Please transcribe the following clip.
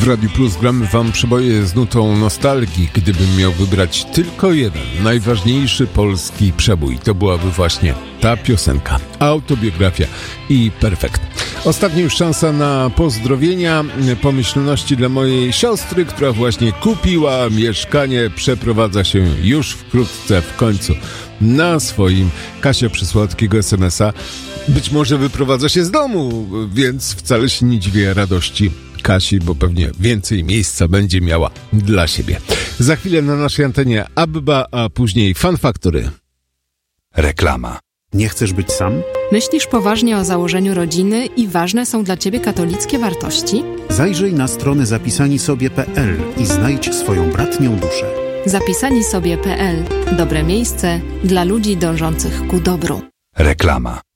W Radiu Plus gramy wam przeboje z nutą nostalgii. Gdybym miał wybrać tylko jeden, najważniejszy polski przebój, to byłaby właśnie ta piosenka. Autobiografia i Perfekt. Ostatnia już szansa na pozdrowienia, pomyślności dla mojej siostry, która właśnie kupiła mieszkanie, przeprowadza się już wkrótce, w końcu na swoim. Kasia przysłała takiego SMS-a. Być może wyprowadza się z domu, więc wcale się nie dziwię radości Kasi, bo pewnie więcej miejsca będzie miała dla siebie. Za chwilę na naszej antenie Abba, a później Fun Factory. Reklama. Nie chcesz być sam? Myślisz poważnie o założeniu rodziny i ważne są dla ciebie katolickie wartości? Zajrzyj na stronę zapisanisobie.pl i znajdź swoją bratnią duszę. Zapisanisobie.pl. Dobre miejsce dla ludzi dążących ku dobru. Reklama.